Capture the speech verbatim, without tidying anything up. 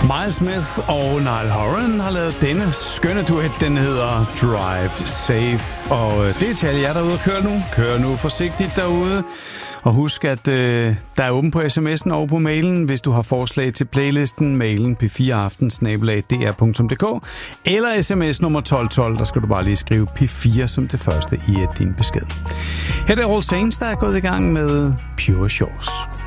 Miles Smith og Niall Horan har lavet denne skønne duet. Den hedder Drive Safe. Og det er til alle jer derude og kør nu. Kør nu forsigtigt derude. Og husk, at øh, der er åben på sms'en og på mailen, hvis du har forslag til playlisten. Mailen p fire aften snabel-a d r punktum d k eller sms nummer tolv tolv. Der skal du bare lige skrive P fire som det første i din besked. Her er All Saints, der er gået i gang med Pure Shores.